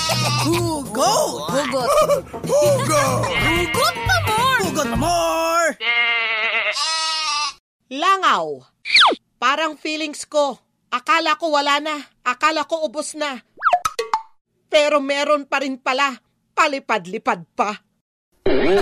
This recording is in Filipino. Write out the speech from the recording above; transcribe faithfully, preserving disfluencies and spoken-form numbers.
Hugot! Hugot. Hugot! Hugot pa more! Hugot pa more! Langaw. Parang feelings ko. Akala ko wala na. Akala ko ubos na. Pero meron pa rin pala. Palipad-lipad pa.